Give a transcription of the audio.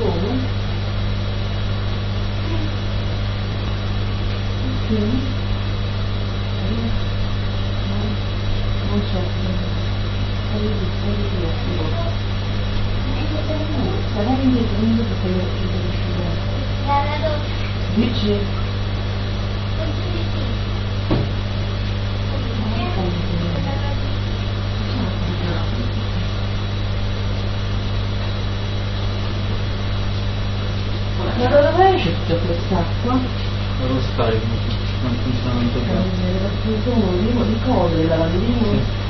Non so, magari indietro perché io devo uscire. Dici? Ma da dove esce tutta quest'acqua? Lo scarico, non funziona tanto bene. Di cose, il lavandino.